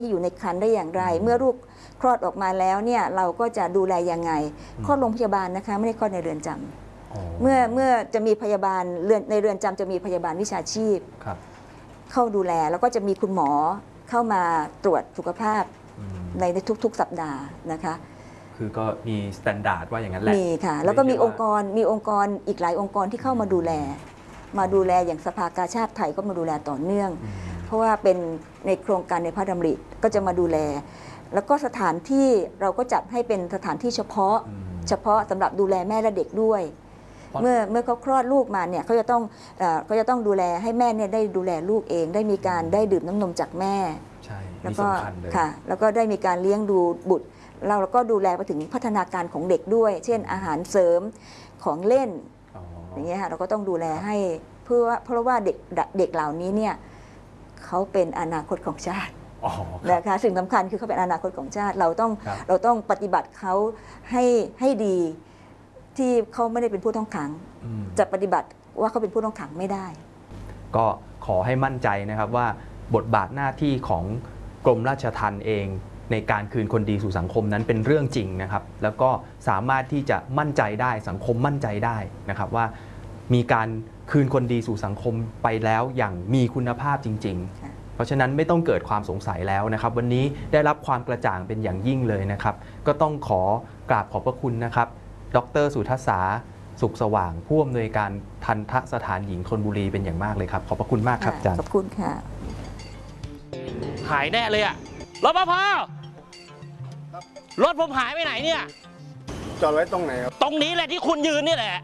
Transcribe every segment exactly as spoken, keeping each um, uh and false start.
ที่อยู่ในครรภ์ได้อย่างไรเมื่อลูกคลอดออกมาแล้วเนี่ยเราก็จะดูแลยังไงคลอดโรงพยาบาลนะคะไม่ได้คลอดในเรือนจำเมื่อเมื่อจะมีพยาบาลเรือนในเรือนจำจะมีพยาบาลวิชาชีพเข้าดูแลแล้วก็จะมีคุณหมอเข้ามาตรวจสุขภาพในทุกๆสัปดาห์นะคะคือก็มีมาตรฐานว่าอย่างนั้นแหละมีค่ะแล้วก็มีองค์กรมีองค์กรอีกหลายองค์กรที่เข้ามาดูแลมาดูแลอย่างสภากาชาติไทยก็มาดูแลต่อเนื่องเพราะว่าเป็นในโครงการในพระดำริก็จะมาดูแลแล้วก็สถานที่เราก็จัดให้เป็นสถานที่เฉพาะเฉพาะสำหรับดูแลแม่และเด็กด้วยเมื่อเมื่อเขาคลอดลูกมาเนี่ยเขาจะต้องเขาจะต้องดูแลให้แม่เนี่ยได้ดูแลลูกเองได้มีการได้ดื่มน้ำนมจากแม่ใช่แล้วก็ค่ะแล้วก็ได้มีการเลี้ยงดูบุตรเราก็ดูแลไปถึงพัฒนาการของเด็กด้วยเช่นอาหารเสริมของเล่นอย่างเงี้ยค่ะเราก็ต้องดูแลให้เพื่อเพราะว่าเด็กเด็กเหล่านี้เนี่ยเขาเป็นอนาคตของชาตินะคะสิ่งสำคัญคือเขาเป็นอนาคตของชาติเราต้องเราต้องปฏิบัติเขาให้ให้ดีที่เขาไม่ได้เป็นผู้ต้องขังจะปฏิบัติว่าเขาเป็นผู้ต้องขังไม่ได้ก็ขอให้มั่นใจนะครับว่าบทบาทหน้าที่ของกรมราชทัณฑ์เองในการคืนคนดีสู่สังคมนั้นเป็นเรื่องจริงนะครับแล้วก็สามารถที่จะมั่นใจได้สังคมมั่นใจได้นะครับว่ามีการคืนคนดีสู่สังคมไปแล้วอย่างมีคุณภาพจริงๆเพราะฉะนั้นไม่ต้องเกิดความสงสัยแล้วนะครับวันนี้ได้รับความกระจ่างเป็นอย่างยิ่งเลยนะครับก็ต้องขอกราบขอบพระคุณนะครับดร.สุทัศสาสุขสว่างผู้อำนวยการทันทสถานหญิงธนบุรีเป็นอย่างมากเลยครับขอบพระคุณมากครับอาจารย์ขอบคุณค่ะหายแน่เลยอะรปภรถผมหายไปไหนเนี่ยจอดไว้ตรงไหนครับตรงนี้แหละที่คุณยืนนี่แหละ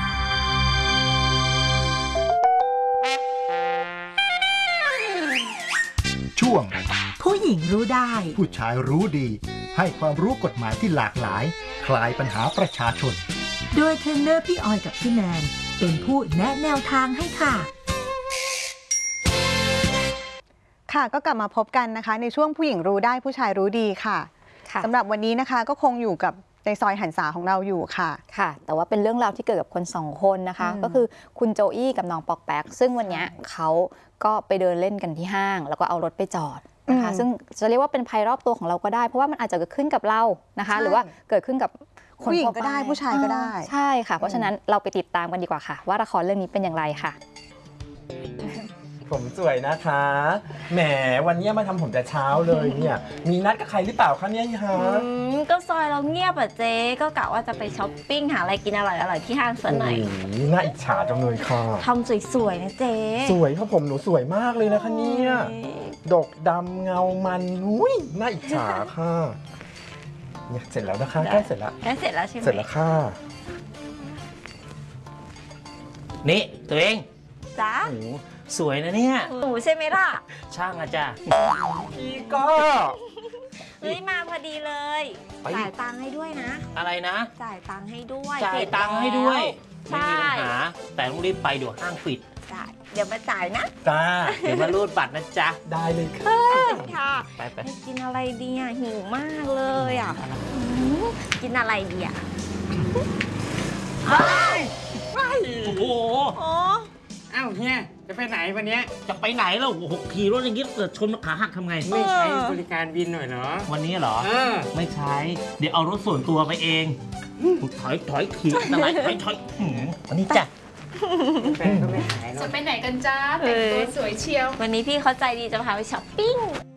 ช่วงผู้หญิงรู้ได้ผู้ชายรู้ดีให้ความรู้กฎหมายที่หลากหลายคลายปัญหาประชาชนโดยเทรนเนอร์พี่ออยกับพี่แนนเป็นผู้แนะแนวทางให้ค่ะค่ะก็กลับมาพบกันนะคะในช่วงผู้หญิงรู้ได้ผู้ชายรู้ดีค่ะสำหรับวันนี้นะคะก็คงอยู่กับในซอยหันษาของเราอยู่ค่ะค่ะแต่ว่าเป็นเรื่องราวที่เกิดกับคนสองคนนะคะก็คือคุณโจอี้กับน้องปอกแป๊กซึ่งวันนี้เขาก็ไปเดินเล่นกันที่ห้างแล้วก็เอารถไปจอดนะคะซึ่งจะเรียกว่าเป็นภัยรอบตัวของเราก็ได้เพราะว่ามันอาจจะเกิดขึ้นกับเรานะคะหรือว่าเกิดขึ้นกับคนผู้หญิงก็ได้ผู้ชายก็ได้ใช่ค่ะเพราะฉะนั้นเราไปติดตามกันดีกว่าค่ะว่าละครเรื่องนี้เป็นอย่างไรค่ะผมสวยนะคะแหมวันนี้มาทำผมแต่เช้าเลยเนี่ยมีนัดกับใครหรือเปล่าคะเนี่ยฮะก็ซอยเราเงียบอ่ะเจ๊ก็กะว่าจะไปช้อปปิ้งหาอะไรกินอร่อยๆที่ห้างสักหน่อยน่าอิจฉาจังเลยค่ะทำสวยๆนะเจ๊สวยครับผมหนูสวยมากเลยนะคะเนี่ยดกดำเงามันอุ้ยน่าอิจฉาค่ะเนี่ยเสร็จแล้วนะคะใกล้เสร็จแล้วใกล้เสร็จแล้วใช่ไหมเสร็จแล้วค่ะนี่ตัวเองจ้าสวยนะเนี่ยหนูใช่ไหมล่ะช่างอาจารย์อีก็เฮ้ยมาพอดีเลยจ่ายตังค์ให้ด้วยนะอะไรนะจ่ายตังค์ให้ด้วยจ่ายตังค์ให้ด้วยไม่มีปัญหาแต่ต้องรีบไปเดี๋ยวห้างปิดจ่ายเดี๋ยวมาจ่ายนะจ้าเดี๋ยวมารูดบัตรนะจ๊ะได้เลยค่ะค่ะไปไปกินอะไรดีอ่ะหิวมากเลยอ่ะกินอะไรดีอ่ะโอ้โหอ้าวเฮียจะไปไหนวันนี้จะไปไหนแล้วโอ้โหขี่รถอย่างนี้เกิดชนขาหักทำไงไม่ใช้บริการวินหน่อยเหรอวันนี้เหรอไม่ใช้เดี๋ยวเอารถส่วนตัวไปเองถอยถอยขี่อะไรถอยถอยวันนี้จ้ะแฟนก็ไม่หายจะไปไหนกันจ้าแต่งตัวสวยเชียววันนี้พี่เขาใจดีจะพาไปช้อปปิ้ง